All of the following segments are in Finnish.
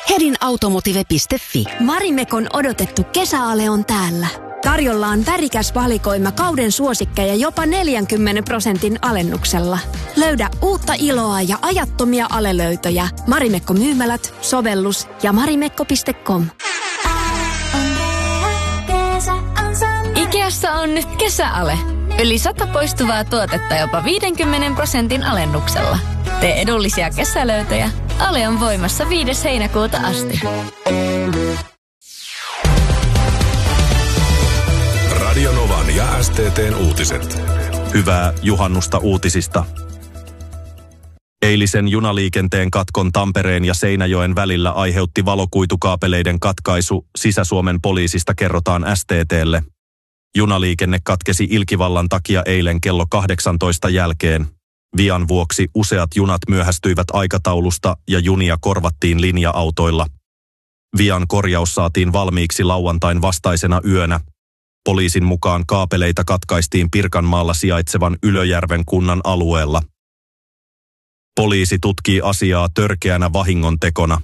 hedinautomotive.fi. Marimekon odotettu kesäale on täällä. Tarjolla on värikäs valikoima kauden suosikkeja jopa 40% alennuksella. Löydä uutta iloa ja ajattomia alelöytöjä Marimekko-myymälät, sovellus ja marimekko.com. Ikeassa on nyt kesäale. Yli 100 poistuvaa tuotetta jopa 50% alennuksella. Tee edullisia kesälöytöjä. Ale on voimassa 5. heinäkuuta asti. Radio Novan ja STT:n uutiset. Hyvää juhannusta uutisista. Eilisen junaliikenteen katkon Tampereen ja Seinäjoen välillä aiheutti valokuitukaapeleiden katkaisu. Sisä-Suomen poliisista kerrotaan STT:lle. Junaliikenne katkesi ilkivallan takia eilen kello 18 jälkeen. Vian vuoksi useat junat myöhästyivät aikataulusta ja junia korvattiin linja-autoilla. Vian korjaus saatiin valmiiksi lauantain vastaisena yönä. Poliisin mukaan kaapeleita katkaistiin Pirkanmaalla sijaitsevan Ylöjärven kunnan alueella. Poliisi tutkii asiaa törkeänä vahingontekona.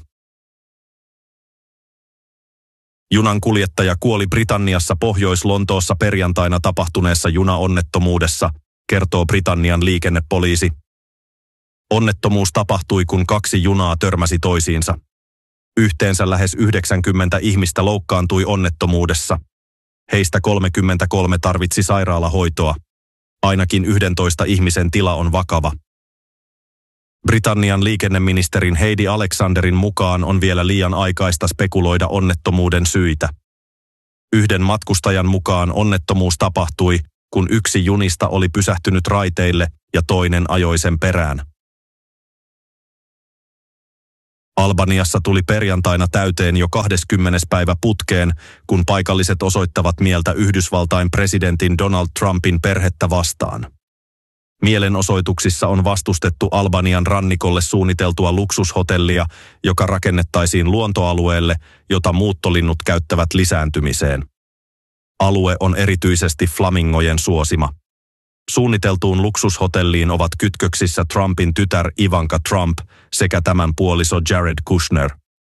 Junan kuljettaja kuoli Britanniassa Pohjois-Lontoossa perjantaina tapahtuneessa junaonnettomuudessa, kertoo Britannian liikennepoliisi. Onnettomuus tapahtui, kun 2 junaa törmäsi toisiinsa. Yhteensä lähes 90 ihmistä loukkaantui onnettomuudessa. Heistä 33 tarvitsi sairaalahoitoa. Ainakin 11 ihmisen tila on vakava. Britannian liikenneministerin Heidi Alexanderin mukaan on vielä liian aikaista spekuloida onnettomuuden syitä. Yhden matkustajan mukaan onnettomuus tapahtui, kun yksi junista oli pysähtynyt raiteille ja toinen ajoi sen perään. Albaniassa tuli perjantaina täyteen jo 20. päivä putkeen, kun paikalliset osoittavat mieltä Yhdysvaltain presidentin Donald Trumpin perhettä vastaan. Mielenosoituksissa on vastustettu Albanian rannikolle suunniteltua luksushotellia, joka rakennettaisiin luontoalueelle, jota muuttolinnut käyttävät lisääntymiseen. Alue on erityisesti flamingojen suosima. Suunniteltuun luksushotelliin ovat kytköksissä Trumpin tytär Ivanka Trump sekä tämän puoliso Jared Kushner.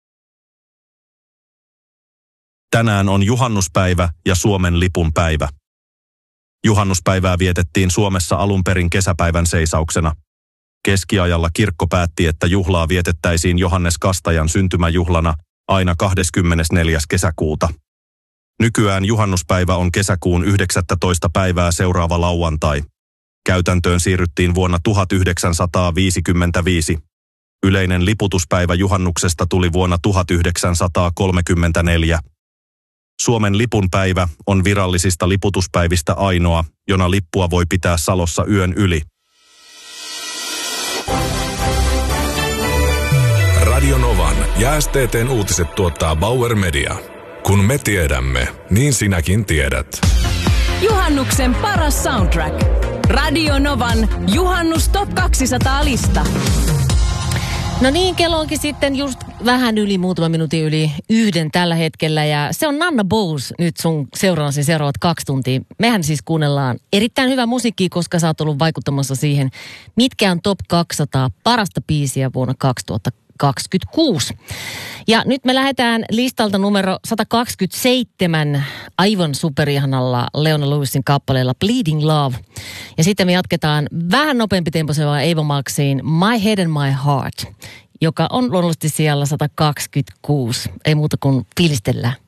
Tänään on juhannuspäivä ja Suomen lipun päivä. Juhannuspäivää vietettiin Suomessa alun perin kesäpäivän seisauksena. Keskiajalla kirkko päätti, että juhlaa vietettäisiin Johannes Kastajan syntymäjuhlana aina 24. kesäkuuta. Nykyään juhannuspäivä on kesäkuun 19. päivää seuraava lauantai. Käytäntöön siirryttiin vuonna 1955. Yleinen liputuspäivä juhannuksesta tuli vuonna 1934. Suomen lipun päivä on virallisista liputuspäivistä ainoa, jona lippua voi pitää Salossa yön yli. Radio Novan ja STT:n uutiset tuottaa Bauer Media. Kun me tiedämme, niin sinäkin tiedät. Juhannuksen paras soundtrack. Radio Novan Juhannus Top 200-lista. No niin, kello onkin sitten just vähän yli, muutama minuutin yli 1 tällä hetkellä. Ja se on Nanna Bowes nyt sun seuraavasi seuraavat 2 tuntia. Mehän siis kuunnellaan erittäin hyvää musiikkia, koska sä oot ollut vaikuttamassa siihen, mitkä on Top 200 parasta biisiä vuonna 2026. Ja nyt me lähdetään listalta numero 127 aivan superihanalla Leona Lewisin kappaleella Bleeding Love. Ja sitten me jatketaan vähän nopeampi temposella Ava Maxiin My Head and My Heart, joka on luonnollisesti siellä 126. Ei muuta kuin fiilistellään.